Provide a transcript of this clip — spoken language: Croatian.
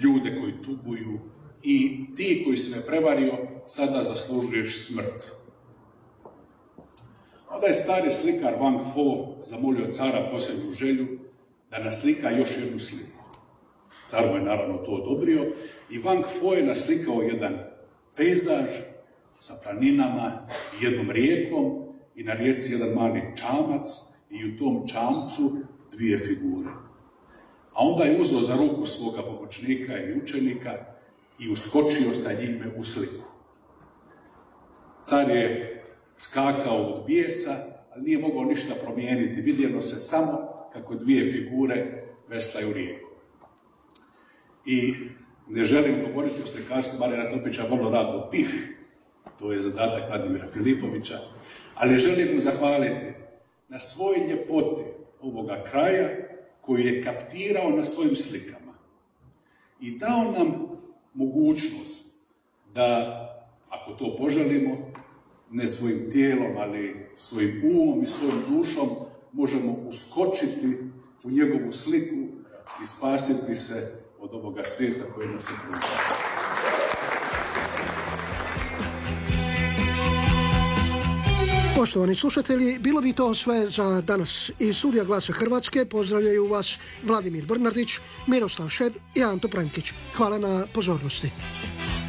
ljude koji tuguju i ti koji si me prevario, sada zaslužuješ smrt. Onda je stari slikar Van Gogh zamolio cara posljednju želju da naslika još jednu sliku. Car mu je naravno to odobrio i Van Gogh je naslikao jedan pejzaž sa planinama i jednom rijekom i na rijeci jedan mali čamac i u tom čamcu dvije figure. A onda je uzeo za ruku svoga pomoćnika ili učenika i uskočio sa njime u sliku. Car je skakao od bijesa, ali nije mogao ništa promijeniti. Vidjelo se samo kako dvije figure veslaju rijeku. I ne želim govoriti o slikarstvu Marijana Topića, vrlo rado bih, to je zadatak Vladimira Filipovića, ali želim mu zahvaliti na svoj ljepoti ovoga kraja koji je kaptirao na svojim slikama i dao nam mogućnost da, ako to poželimo, ne svojim tijelom, ali svojim umom i svojim dušom, možemo uskočiti u njegovu sliku i spasiti se od ovoga svijeta koji nas okružuje. Poštovani slušatelji, bilo bi to sve za danas. Iz studija Glasa Hrvatske pozdravljaju vas Vladimir Brnardić, Miroslav Šeb i Anto Prankić. Hvala na pozornosti.